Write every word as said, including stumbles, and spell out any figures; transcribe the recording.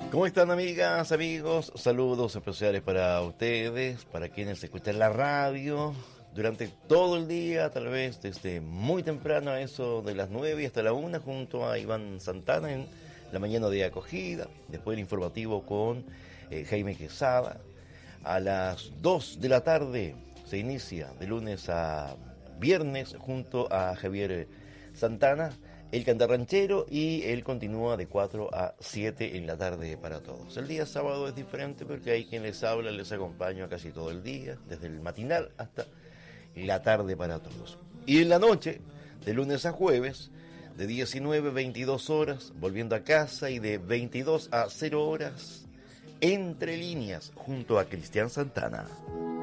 ¿Cómo están, amigas, amigos? Saludos especiales para ustedes, para quienes escuchan la radio durante todo el día, tal vez desde muy temprano, a eso de las nueve hasta la una, junto a Iván Santana en la mañana de acogida, después el informativo con eh, Jaime Quesada. A las dos de la tarde se inicia de lunes a viernes junto a Javier Santana, el cantarranchero, y él continúa de cuatro a siete en la tarde para todos. El día sábado es diferente porque hay quien les habla, les acompaña casi todo el día, desde el matinal hasta la tarde para todos. Y en la noche, de lunes a jueves, de diecinueve a veintidós horas, volviendo a casa, y de veintidós a cero horas, Entre Líneas, junto a Cristian Santana.